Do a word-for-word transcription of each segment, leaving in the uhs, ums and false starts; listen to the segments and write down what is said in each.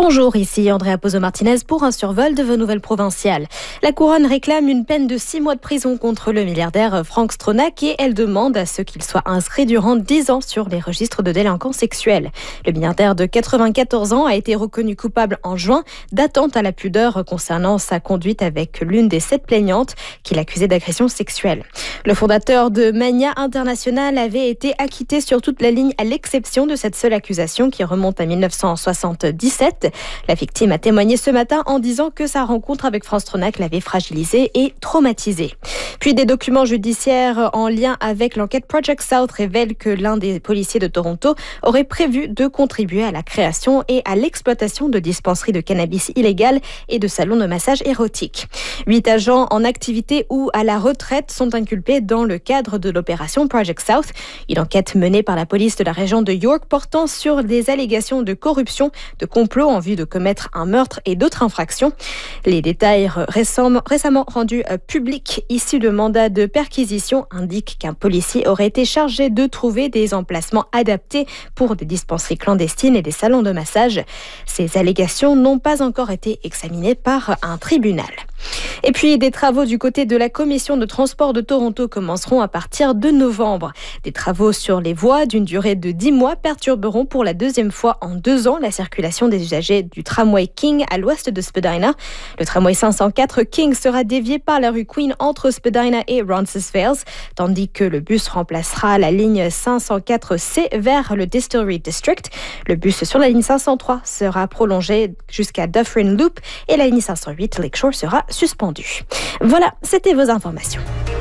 Bonjour, ici Andrea Pozo-Martinez pour un survol de vos nouvelles provinciales. La couronne réclame une peine de six mois de prison contre le milliardaire Frank Stronach et elle demande à ce qu'il soit inscrit durant dix ans sur les registres de délinquants sexuels. Le milliardaire de quatre-vingt-quatorze ans a été reconnu coupable en juin d'atteinte à la pudeur concernant sa conduite avec l'une des sept plaignantes qu'il accusait d'agression sexuelle. Le fondateur de Mania International avait été acquitté sur toute la ligne à l'exception de cette seule accusation qui remonte à dix-neuf cent soixante-dix-sept. La victime a témoigné ce matin en disant que sa rencontre avec Frank Stronach l'avait fragilisé et traumatisé. Puis des documents judiciaires en lien avec l'enquête Project South révèlent que l'un des policiers de Toronto aurait prévu de contribuer à la création et à l'exploitation de dispensaires de cannabis illégales et de salons de massage érotiques. Huit agents en activité ou à la retraite sont inculpés dans le cadre de l'opération Project South, une enquête menée par la police de la région de York portant sur des allégations de corruption, de complot en vue de commettre un meurtre et d'autres infractions. Les détails récemment, récemment rendus publics issus de mandats de perquisition indiquent qu'un policier aurait été chargé de trouver des emplacements adaptés pour des dispensaires clandestines et des salons de massage. Ces allégations n'ont pas encore été examinées par un tribunal. Et puis, des travaux du côté de la Commission de transport de Toronto commenceront à partir de novembre. Des travaux sur les voies d'une durée de dix mois perturberont pour la deuxième fois en deux ans la circulation des usagers du tramway King à l'ouest de Spadina. Le tramway cinq cent quatre King sera dévié par la rue Queen entre Spadina et Roncesvalles, tandis que le bus remplacera la ligne cinq cent quatre C vers le Distillery District. Le bus sur la ligne cinq cent trois sera prolongé jusqu'à Dufferin Loop et la ligne cinq cent huit Lakeshore sera suspendue. Voilà, c'était vos informations.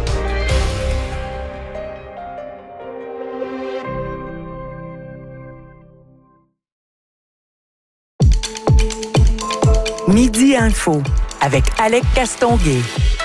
Midi Info avec Alec Castonguay.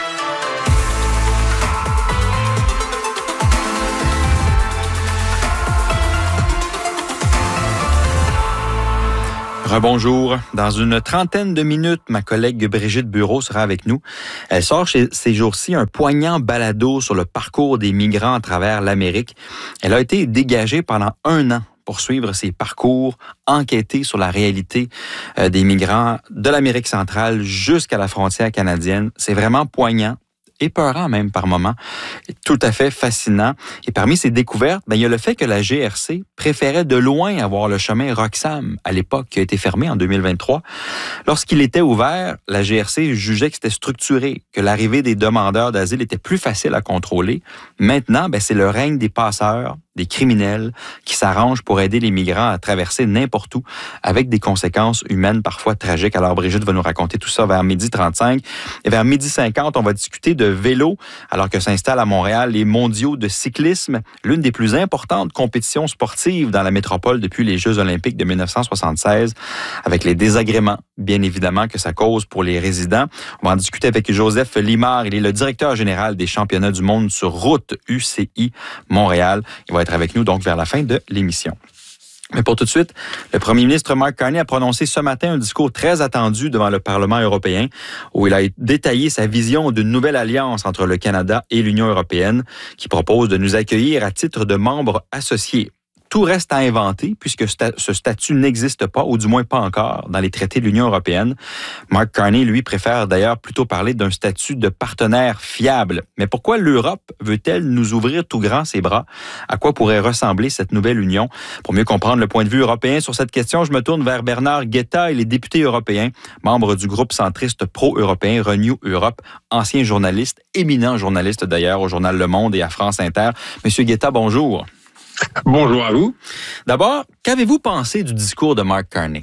Rebonjour. Dans une trentaine de minutes, ma collègue Brigitte Bureau sera avec nous. Elle sort chez, ces jours-ci un poignant balado sur le parcours des migrants à travers l'Amérique. Elle a été dégagée pendant un an pour suivre ses parcours, enquêter sur la réalité euh, des migrants de l'Amérique centrale jusqu'à la frontière canadienne. C'est vraiment poignant. Épeurant même par moments, tout à fait fascinant. Et parmi ces découvertes, ben, il y a le fait que la G R C préférait de loin avoir le chemin Roxham, à l'époque, qui a été fermé en deux mille vingt-trois. Lorsqu'il était ouvert, la G R C jugeait que c'était structuré, que l'arrivée des demandeurs d'asile était plus facile à contrôler. Maintenant, ben, c'est le règne des passeurs, des criminels qui s'arrangent pour aider les migrants à traverser n'importe où avec des conséquences humaines parfois tragiques. Alors Brigitte va nous raconter tout ça vers midi trente-cinq. Et vers midi cinquante, on va discuter de vélo alors que s'installent à Montréal les mondiaux de cyclisme, l'une des plus importantes compétitions sportives dans la métropole depuis les Jeux olympiques de dix-neuf cent soixante-seize, avec les désagréments, bien évidemment, que ça cause pour les résidents. On va en discuter avec Joseph Limard. Il est le directeur général des championnats du monde sur route U C I Montréal. Il va être avec nous donc vers la fin de l'émission. Mais pour tout de suite, le premier ministre Mark Carney a prononcé ce matin un discours très attendu devant le Parlement européen où il a détaillé sa vision d'une nouvelle alliance entre le Canada et l'Union européenne qui propose de nous accueillir à titre de membres associés. Tout reste à inventer puisque ce statut n'existe pas, ou du moins pas encore, dans les traités de l'Union européenne. Mark Carney, lui, préfère d'ailleurs plutôt parler d'un statut de partenaire fiable. Mais pourquoi l'Europe veut-elle nous ouvrir tout grand ses bras? À quoi pourrait ressembler cette nouvelle union? Pour mieux comprendre le point de vue européen sur cette question, je me tourne vers Bernard Guetta. Il est député européen, membre du groupe centriste pro-européen Renew Europe, ancien journaliste, éminent journaliste d'ailleurs au journal Le Monde et à France Inter. Monsieur Guetta, bonjour. Bonjour à vous. D'abord, qu'avez-vous pensé du discours de Mark Carney?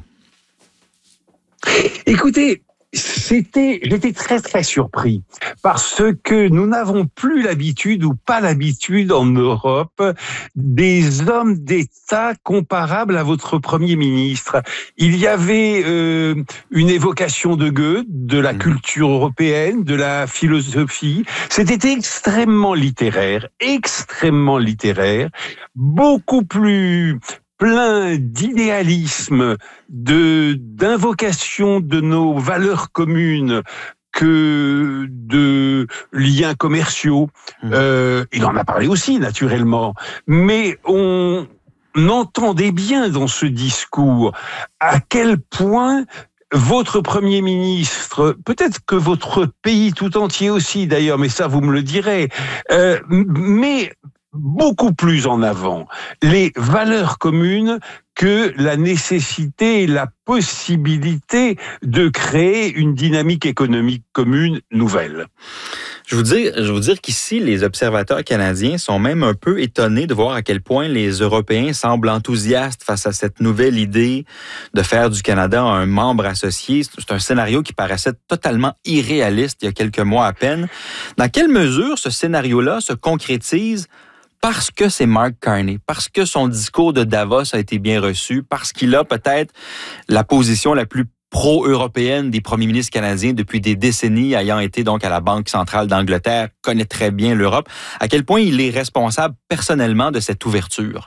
Écoutez, c'était, j'étais très très surpris parce que nous n'avons plus l'habitude ou pas l'habitude en Europe des hommes d'État comparables à votre Premier ministre. Il y avait euh, une évocation de Goethe, de la culture européenne, de la philosophie. C'était extrêmement littéraire, extrêmement littéraire, beaucoup plus plein d'idéalisme, de d'invocation de nos valeurs communes que de liens commerciaux. Mmh. Euh, il en a parlé aussi, naturellement. Mais on entendait bien dans ce discours à quel point votre Premier ministre, peut-être que votre pays tout entier aussi d'ailleurs, mais ça vous me le direz, euh, mais beaucoup plus en avant les valeurs communes que la nécessité et la possibilité de créer une dynamique économique commune nouvelle. Je vous dire, je vous dire qu'ici, les observateurs canadiens sont même un peu étonnés de voir à quel point les Européens semblent enthousiastes face à cette nouvelle idée de faire du Canada un membre associé. C'est un scénario qui paraissait totalement irréaliste il y a quelques mois à peine. Dans quelle mesure ce scénario-là se concrétise parce que c'est Mark Carney, parce que son discours de Davos a été bien reçu, parce qu'il a peut-être la position la plus pro-européenne des premiers ministres canadiens depuis des décennies, ayant été donc à la Banque centrale d'Angleterre, connaît très bien l'Europe. À quel point il est responsable personnellement de cette ouverture?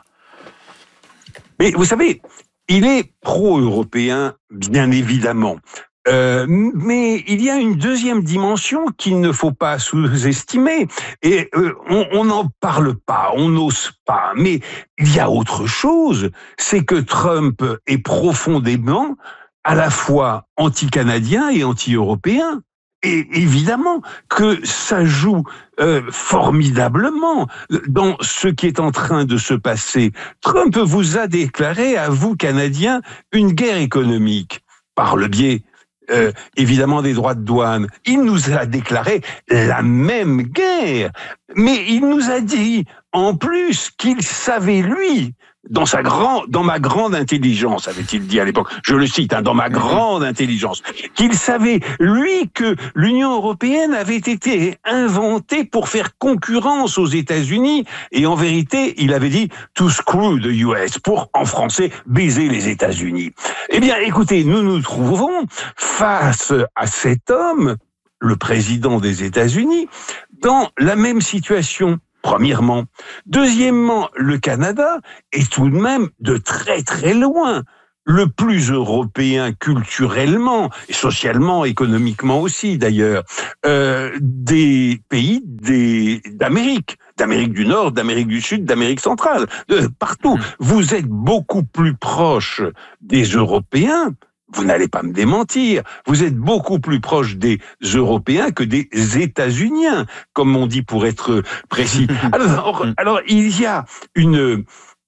Mais vous savez, il est pro-européen, bien évidemment. Euh, mais il y a une deuxième dimension qu'il ne faut pas sous-estimer. Et euh, on n'en parle pas, on n'ose pas. Mais il y a autre chose, c'est que Trump est profondément à la fois anti-canadien et anti-européen. Et évidemment que ça joue euh, formidablement dans ce qui est en train de se passer. Trump vous a déclaré, à vous, Canadiens, une guerre économique par le biais Euh, évidemment des droits de douane. Il nous a déclaré la même guerre, mais il nous a dit en plus qu'il savait, lui, dans sa grand, dans ma grande intelligence, avait-il dit à l'époque, je le cite, hein, dans ma grande intelligence, qu'il savait, lui, que l'Union européenne avait été inventée pour faire concurrence aux États-Unis, et en vérité, il avait dit to screw the U S, pour, en français, baiser les États-Unis. Eh bien, écoutez, nous nous trouvons face à cet homme, le président des États-Unis, dans la même situation. Premièrement. Deuxièmement, le Canada est tout de même de très très loin le plus européen culturellement, et socialement, économiquement aussi d'ailleurs, euh, des pays des, d'Amérique, d'Amérique du Nord, d'Amérique du Sud, d'Amérique centrale, de partout. Vous êtes beaucoup plus proche des Européens. Vous n'allez pas me démentir, vous êtes beaucoup plus proche des Européens que des États-Uniens, comme on dit pour être précis. Alors, alors il y a une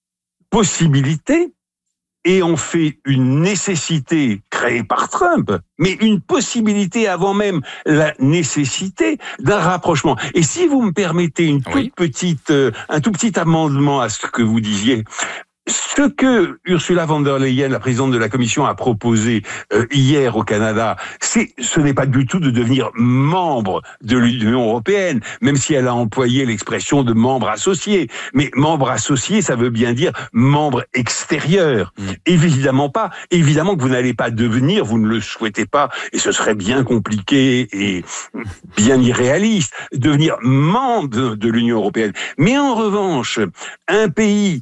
possibilité, et on fait une nécessité créée par Trump, mais une possibilité avant même la nécessité d'un rapprochement. Et si vous me permettez une toute oui. petite, euh, un tout petit amendement à ce que vous disiez, ce que Ursula von der Leyen, la présidente de la Commission, a proposé euh, hier au Canada, c'est, ce n'est pas du tout de devenir membre de l'Union européenne, même si elle a employé l'expression de membre associé. Mais membre associé, ça veut bien dire membre extérieur. Mmh. Évidemment pas. Évidemment que vous n'allez pas devenir, vous ne le souhaitez pas, et ce serait bien compliqué et bien irréaliste, devenir membre de l'Union européenne. Mais en revanche, un pays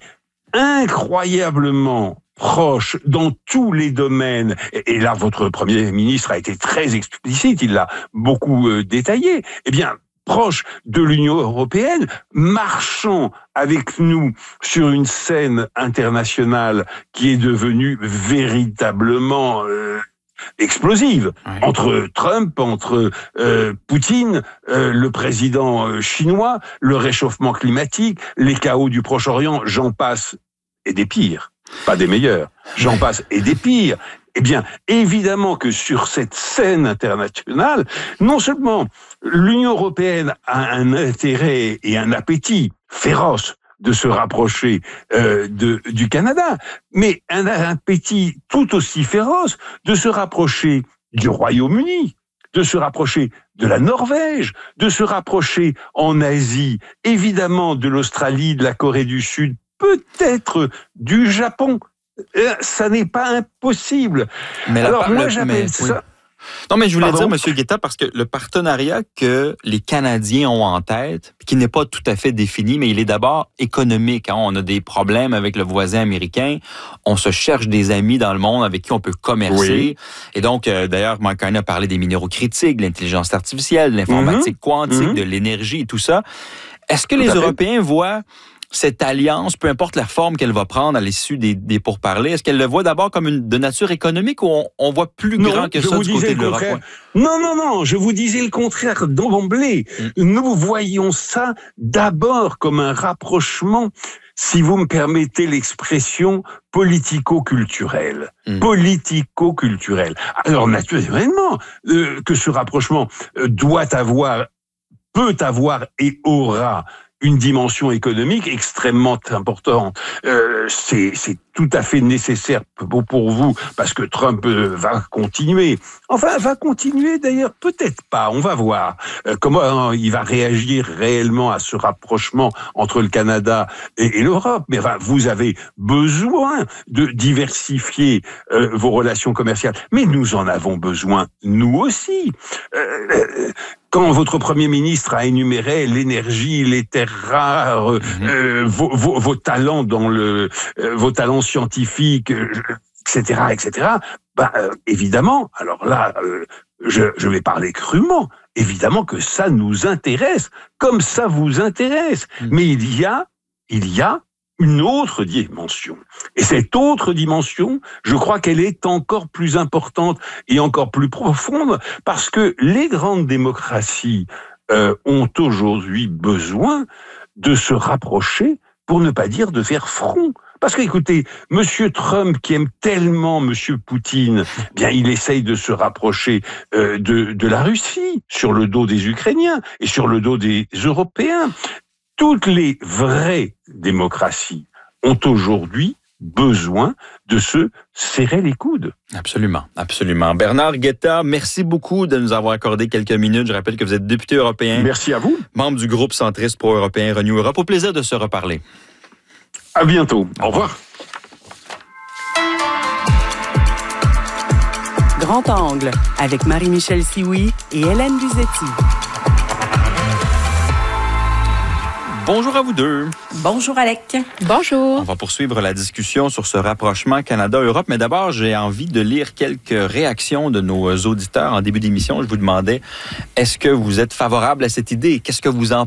incroyablement proche dans tous les domaines, et là votre Premier ministre a été très explicite, il l'a beaucoup euh, détaillé, eh bien, proche de l'Union européenne, marchant avec nous sur une scène internationale qui est devenue véritablement euh, explosive, oui. entre Trump, entre euh, Poutine, euh, le président euh, chinois, le réchauffement climatique, les chaos du Proche-Orient, j'en passe, et des pires, pas des meilleurs, j'en passe, et des pires. Eh bien, évidemment que sur cette scène internationale, non seulement l'Union européenne a un intérêt et un appétit féroce de se rapprocher euh, de, du Canada, mais un appétit tout aussi féroce de se rapprocher du Royaume-Uni, de se rapprocher de la Norvège, de se rapprocher en Asie, évidemment de l'Australie, de la Corée du Sud, peut-être du Japon. Euh, ça n'est pas impossible. Mais Alors la, moi le, j'appelle mais, ça... Oui. Non, mais je voulais Pardon? dire, M. Guetta, parce que le partenariat que les Canadiens ont en tête, qui n'est pas tout à fait défini, mais il est d'abord économique. Hein. On a des problèmes avec le voisin américain. On se cherche des amis dans le monde avec qui on peut commercer. Oui. Et donc, euh, d'ailleurs, Mark Carney a parlé des minéraux critiques, de l'intelligence artificielle, de l'informatique mm-hmm. quantique, mm-hmm. de l'énergie et tout ça. Est-ce que tout les Européens voient cette alliance, peu importe la forme qu'elle va prendre à l'issue des, des pourparlers, est-ce qu'elle le voit d'abord comme une de nature économique ou on, on voit plus non, grand que je ça vous du disais côté le de l'Europe? contraire. Non, non, non, je vous disais le contraire d'emblée. Mm. Nous voyons ça d'abord comme un rapprochement, si vous me permettez l'expression, politico-culturel. Mm. Politico-culturel. Alors, naturellement, euh, que ce rapprochement euh, doit avoir, peut avoir et aura une dimension économique extrêmement importante. Euh, c'est, c'est tout à fait nécessaire pour, pour vous, parce que Trump euh, va continuer. Enfin, va continuer d'ailleurs, peut-être pas, on va voir euh, comment il va réagir réellement à ce rapprochement entre le Canada et, et l'Europe. Mais enfin, vous avez besoin de diversifier euh, vos relations commerciales. Mais nous en avons besoin, nous aussi. Euh, euh, Quand votre Premier ministre a énuméré l'énergie, les terres rares, mmh. euh, vos, vos, vos talents dans le, euh, vos talents scientifiques, euh, et cetera, et cetera. Ben, euh, évidemment, alors là, euh, je, je vais parler crûment. Évidemment que ça nous intéresse, comme ça vous intéresse. Mmh. Mais il y a, il y a une autre dimension. Et cette autre dimension, je crois qu'elle est encore plus importante et encore plus profonde, parce que les grandes démocraties euh, ont aujourd'hui besoin de se rapprocher, pour ne pas dire de faire front. Parce que, écoutez, Monsieur Trump, qui aime tellement Monsieur Poutine, bien, il essaye de se rapprocher euh, de, de la Russie, sur le dos des Ukrainiens et sur le dos des Européens. Toutes les vraies démocraties ont aujourd'hui besoin de se serrer les coudes. Absolument, absolument. Bernard Guetta, merci beaucoup de nous avoir accordé quelques minutes. Je rappelle que vous êtes député européen. Merci à vous. Membre du groupe centriste pro-européen Renew Europe. Au plaisir de se reparler. À bientôt. Au revoir. Grand Angle avec Marie-Michel Sioui et Hélène Buzetti. Bonjour à vous deux. Bonjour Alec. Bonjour. On va poursuivre la discussion sur ce rapprochement Canada-Europe, mais d'abord, j'ai envie de lire quelques réactions de nos auditeurs. En début d'émission, je vous demandais, est-ce que vous êtes favorable à cette idée? Qu'est-ce que vous en